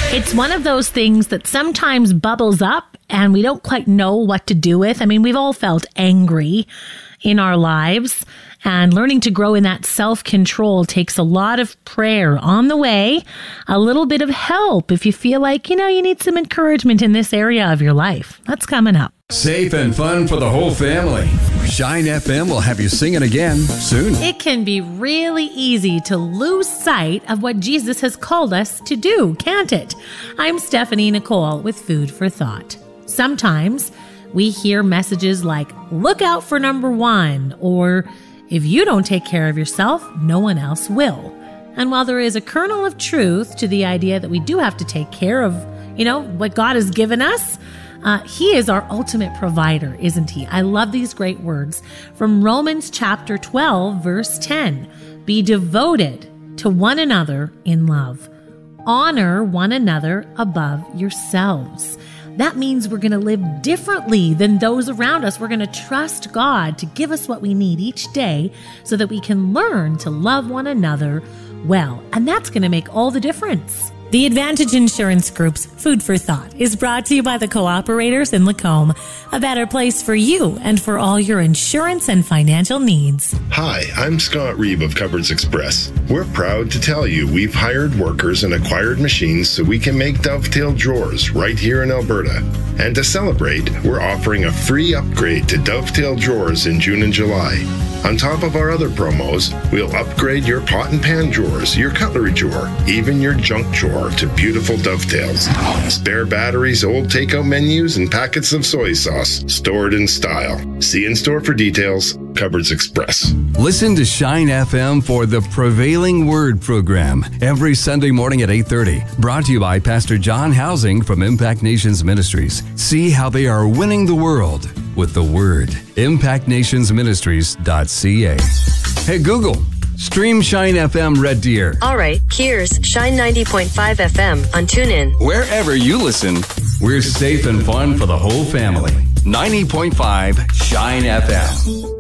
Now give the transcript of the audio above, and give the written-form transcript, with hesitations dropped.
It's one of those things that sometimes bubbles up and we don't quite know what to do with. I mean, we've all felt angry in our lives, and learning to grow in that self-control takes a lot of prayer on the way, a little bit of help if you feel like, you need some encouragement in this area of your life. That's coming up. Safe and fun for the whole family. Shine FM will have you singing again soon. It can be really easy to lose sight of what Jesus has called us to do, can't it? I'm Stephanie Nicole with Food for Thought. Sometimes we hear messages like, look out for number one, or if you don't take care of yourself, no one else will. And while there is a kernel of truth to the idea that we do have to take care of, what God has given us, He is our ultimate provider, isn't He? I love these great words from Romans chapter 12, verse 10. Be devoted to one another in love. Honor one another above yourselves. That means we're going to live differently than those around us. We're going to trust God to give us what we need each day so that we can learn to love one another well. And that's going to make all the difference. The Advantage Insurance Group's Food for Thought is brought to you by the Cooperators in Lacombe, a better place for you and for all your insurance and financial needs. Hi, I'm Scott Reeve of Cupboards Express. We're proud to tell you we've hired workers and acquired machines so we can make dovetail drawers right here in Alberta. And to celebrate, we're offering a free upgrade to dovetail drawers in June and July. On top of our other promos, we'll upgrade your pot and pan drawers, your cutlery drawer, even your junk drawer to beautiful dovetails. Spare batteries, old takeout menus, and packets of soy sauce stored in style. See in store for details. Cupboards Express. Listen to Shine FM for the Prevailing Word program every Sunday morning at 8:30. Brought to you by Pastor John Housing from Impact Nations Ministries. See how they are winning the world with the Word. ImpactNationsMinistries.ca. Hey Google, stream Shine FM Red Deer. All right, here's Shine 90.5 FM on TuneIn. Wherever you listen, we're safe and fun for the whole family. 90.5 Shine FM.